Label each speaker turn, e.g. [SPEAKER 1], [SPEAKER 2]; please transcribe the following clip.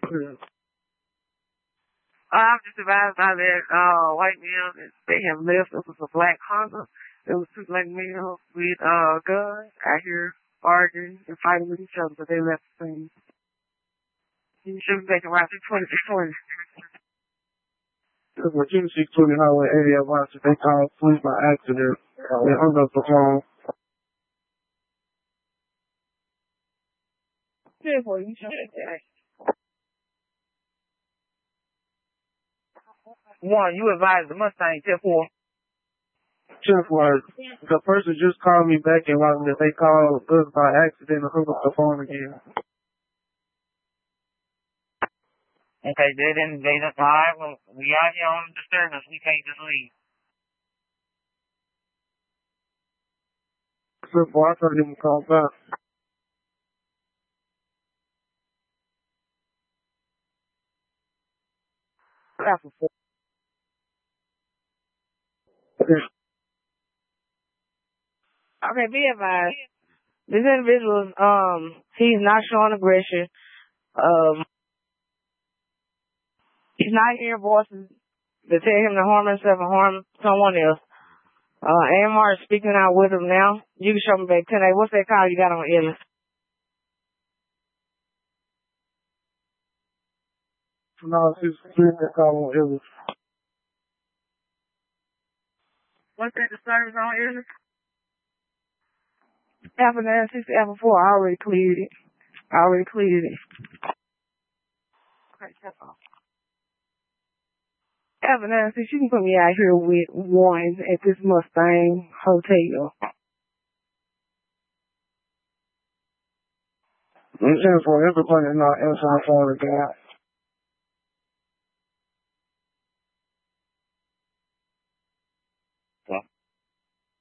[SPEAKER 1] I'm just advised by that white male that they have left. It was a black Honda. There was two black males with guns out here arguing and fighting with each other, but they left the scene. You should be making around 620.
[SPEAKER 2] It was a 2620 highway area watch. They called police by accident. They hung up the phone.
[SPEAKER 1] Careful, you should. One, you advised the Mustang 10-4.
[SPEAKER 2] 10-4. The person just called me back and told me that they called us by accident and hung up the phone again.
[SPEAKER 1] Okay, they didn't, alright, well, we out here on disturbance, we can't just leave.
[SPEAKER 2] 10-4, I told him to call back.
[SPEAKER 1] After 4. Okay, be advised. This individual, he's not showing aggression. He's not hearing voices that tell him to harm himself and harm someone else. AMR is speaking out with him now. You can show me back 10-8. What's that call you got on Ellis?
[SPEAKER 2] No, she's that call on Ellis.
[SPEAKER 1] What's that disturbance on Ellis? Alpha 96, Alpha 4, I already cleared it. Okay, that's all. Alpha 96, you can put me out here with one at this Mustang hotel.
[SPEAKER 2] I'm saying for everybody not answering the phone again.